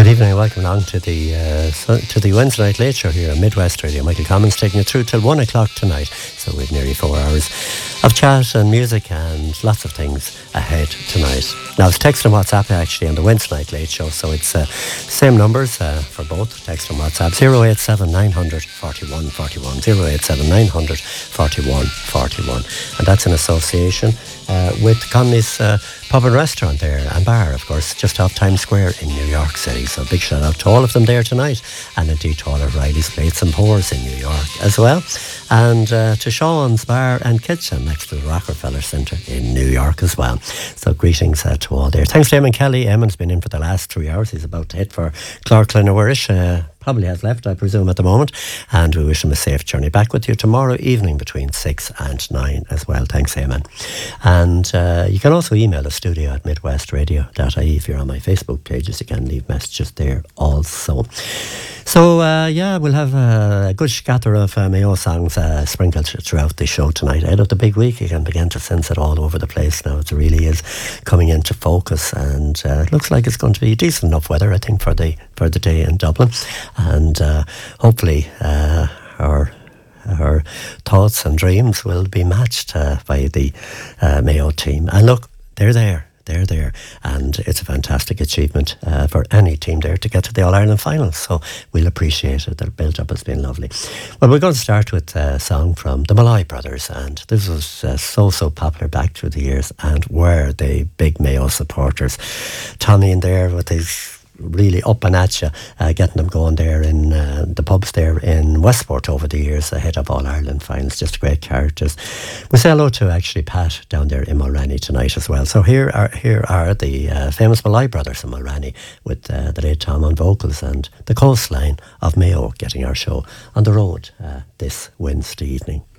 Good evening and welcome along to the Wednesday Night Late Show here on Midwest Radio. Michael Commons taking you through till 1 o'clock tonight. So we've nearly 4 hours of chat and music and lots of things ahead tonight. Now it's text and WhatsApp actually on the Wednesday Night Late Show, so it's same numbers for both text and WhatsApp. 087 900 41 41, 087 900 41 41, and that's in association with Conley's pub and restaurant there and bar, of course, just off Times Square in New York City. So big shout out to all of them there tonight, and indeed to all of Riley's Plates and Pours in New York as well, and to Sean's Bar and Kitchen next to the Rockefeller Centre in New York as well. So greetings to all there. Thanks to Eamon Kelly. Eamon's been in for the last 3 hours. He's about to hit for Clark Glenowirish. Probably has left, I presume, at the moment, and we wish him a safe journey back with you tomorrow evening between 6 and 9 as well. Thanks, Eamon. And you can also email us, studio@midwestradio.ie. If you're on my Facebook pages, you can leave messages there also. So, we'll have a good scatter of Mayo songs sprinkled throughout the show tonight. Ahead of the big week, you can begin to sense it all over the place now. It really is coming into focus, and it looks like it's going to be decent enough weather, I think, for the day in Dublin. And hopefully our thoughts and dreams will be matched by the Mayo team. And look, they're there, and it's a fantastic achievement for any team there to get to the All-Ireland final, so we'll appreciate it. The build-up has been lovely. Well, we're going to start with a song from the Malloy Brothers, and this was so popular back through the years, and were they big Mayo supporters. Tommy in there with his really up and at you, getting them going there in the pubs there in Westport over the years ahead of All-Ireland finals. Just great characters. We say hello to actually Pat down there in Mulranny tonight as well. So here are the famous Malloy Brothers in Mulranny with the late Tom on vocals, and the coastline of Mayo getting our show on the road this Wednesday evening.